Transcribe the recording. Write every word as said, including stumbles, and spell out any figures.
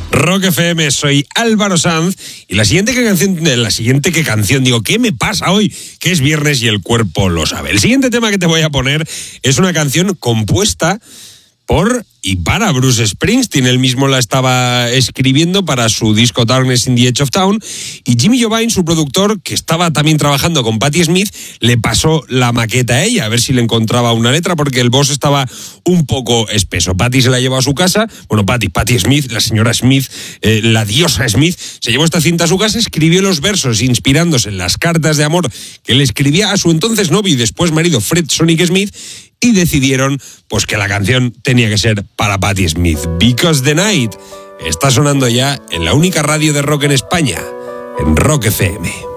Rock F M, soy Álvaro Sanz y la siguiente que canción, la siguiente que canción, digo, ¿qué me pasa hoy? Que es viernes y el cuerpo lo sabe. El siguiente tema que te voy a poner es una canción compuesta por y para Bruce Springsteen. Él mismo la estaba escribiendo para su disco Darkness in the Edge of Town, y Jimmy Jovine, su productor, que estaba también trabajando con Patti Smith, le pasó la maqueta a ella, a ver si le encontraba una letra, porque el boss estaba un poco espeso. Patti se la llevó a su casa, bueno, Patti, Patti Smith, la señora Smith, eh, la diosa Smith, se llevó esta cinta a su casa, escribió los versos inspirándose en las cartas de amor que le escribía a su entonces novio y después marido Fred Sonic Smith, y decidieron pues que la canción tenía que ser para Patti Smith. Because the Night está sonando ya en la única radio de rock en España, en Rock F M.